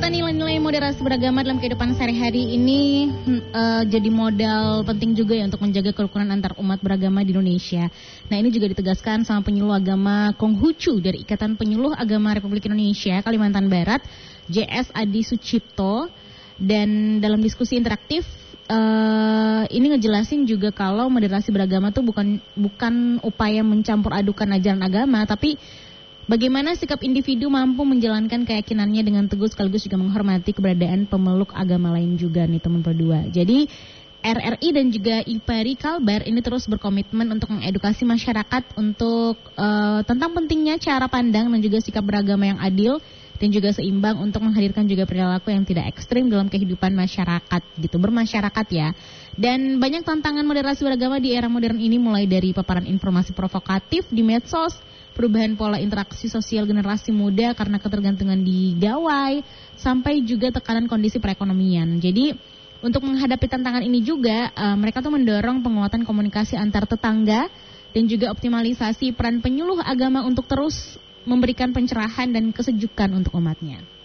ternyata nilai-nilai moderasi beragama dalam kehidupan sehari-hari ini jadi modal penting juga ya untuk menjaga kerukunan antar umat beragama di Indonesia. Nah, ini juga ditegaskan sama penyuluh agama Konghucu dari Ikatan Penyuluh Agama Republik Indonesia Kalimantan Barat, JS Adi Sucipto. Dan dalam diskusi interaktif ini ngejelasin juga kalau moderasi beragama tuh bukan upaya mencampur adukan ajaran agama, tapi bagaimana sikap individu mampu menjalankan keyakinannya dengan teguh sekaligus juga menghormati keberadaan pemeluk agama lain juga nih teman berdua. Jadi RRI dan juga IPARI Kalbar ini terus berkomitmen untuk mengedukasi masyarakat untuk tentang pentingnya cara pandang dan juga sikap beragama yang adil dan juga seimbang untuk menghadirkan juga perilaku yang tidak ekstrim dalam kehidupan masyarakat gitu, bermasyarakat ya. Dan banyak tantangan moderasi beragama di era modern ini, mulai dari paparan informasi provokatif di medsos, perubahan pola interaksi sosial generasi muda karena ketergantungan di gawai, sampai juga tekanan kondisi perekonomian. Jadi untuk menghadapi tantangan ini juga mereka tuh mendorong penguatan komunikasi antar tetangga dan juga optimalisasi peran penyuluh agama untuk terus memberikan pencerahan dan kesejukan untuk umatnya.